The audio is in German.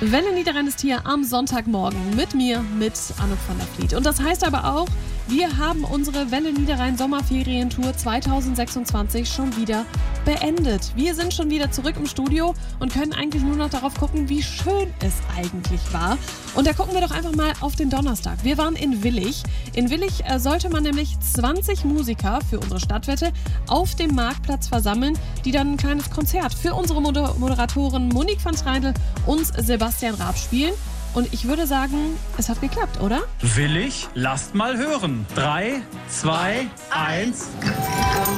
Welle Niederrhein ist hier am Sonntagmorgen mit mir, mit Anouk van der Vliet. Und das heißt aber auch, wir haben unsere Welle Niederrhein Sommerferientour 2026 schon wieder beendet. Wir sind schon wieder zurück im Studio und können eigentlich nur noch darauf gucken, wie schön es eigentlich war. Und da gucken wir doch einfach mal auf den Donnerstag. Wir waren in Willich. In Willich sollte man nämlich 20 Musiker für unsere Stadtwette auf dem Marktplatz versammeln, die dann ein kleines Konzert für unsere Moderatoren Monique van Streindl und Sebastian Raab spielen. Und ich würde sagen, es hat geklappt, oder? Willig? Lasst mal hören. 3, 2, 1...